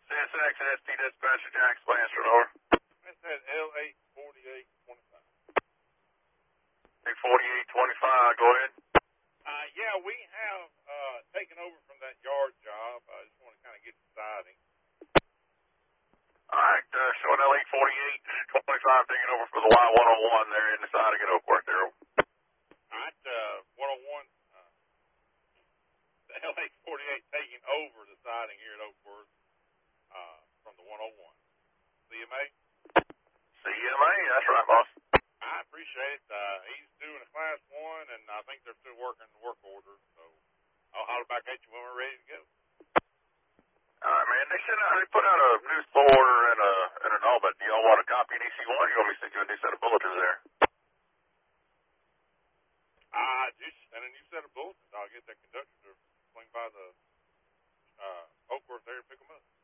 CSX and SP Dispatcher Jack Spencer, over. That's that L84825. 4825, go ahead. Yeah, we have taken over from that yard job. I just want to kind of get the siding. All right, showing L84825 taking over for the Y101 there in the siding at Oakworth there. All right, 101, the L848 taking over the siding here at Oakworth from the 101. CMA? CMA, that's right, boss. I appreciate it. He's doing a Class 1, and I think they're still working the work order, so I'll holler back at you when we're ready to go. All right, man. They put out a new floor order and an all, but do y'all want a copy in EC1 or you want me to send you a new set of bulletins there? Just send a new set of bulletins. I'll get that conductor to swing by the Oakworth there and pick them up.